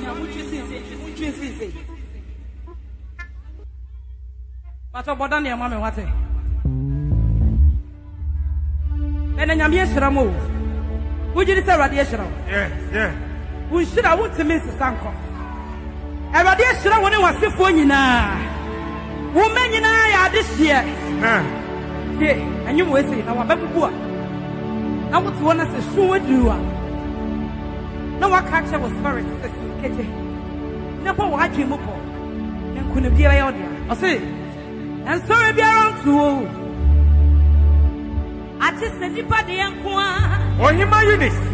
But about Daniel, Mamma, what? And I'm yes, Ramo. Would you say radiation? Yeah. We should have want to miss the Sanko. And radiation, I want to was before you now. Woman, you are this year. Yeah, and you will say, now I'm back. I want to want us to show you. No one catcher was very kitchen. Never watch him up. And couldn't be out there. I say, and sorry, be around to I just said, you party and oh, him, my unit.